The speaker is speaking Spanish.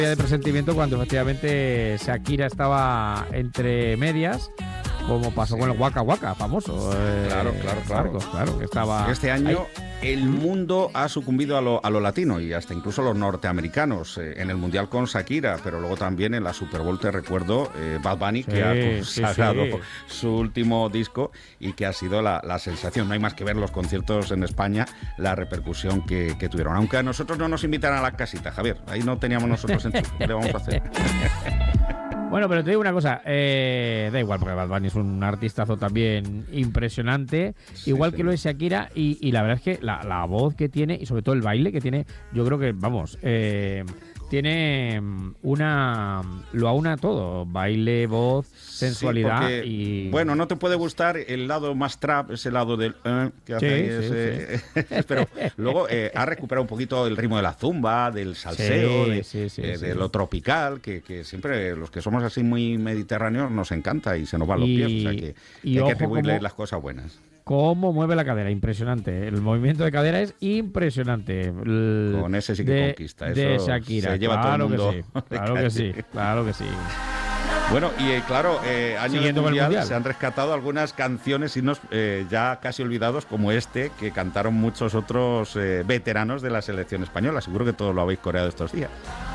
de presentimiento cuando efectivamente Shakira estaba entre medias, como pasó con el Waka Waka famoso. Claro. Marcos, claro, que estaba este año ahí. El mundo ha sucumbido a lo latino y hasta incluso los norteamericanos en el Mundial con Shakira, pero luego también en la Super Bowl, te recuerdo, Bad Bunny, que ha consagrado su último disco y que ha sido la sensación. No hay más que ver los conciertos en España, la repercusión que tuvieron. Aunque a nosotros no nos invitan a la casita, Javier, ahí no teníamos nosotros en ¿qué le vamos a hacer? Bueno, pero te digo una cosa, da igual, porque Bad Bunny es un artistazo también impresionante, igual que lo es Shakira, y la verdad es que la voz que tiene, y sobre todo el baile que tiene, yo creo que, vamos, tiene lo aúna todo, baile, voz, sensualidad porque, y... Bueno, no te puede gustar el lado más trap, ese lado del que hace pero luego ha recuperado un poquito el ritmo de la zumba, del salseo, de lo tropical, que siempre los que somos así muy mediterráneos nos encanta y se nos van los pies, o sea que hay que atribuirle las cosas buenas. Cómo mueve la cadera, impresionante. El movimiento de cadera es impresionante. Con ese sí que conquista. Eso de Shakira. Se lleva todo el mundo. Claro que sí. Bueno, y claro, año del mundial se han rescatado algunas canciones, himnos ya casi olvidados, como este, que cantaron muchos otros veteranos de la selección española. Seguro que todos lo habéis coreado estos días.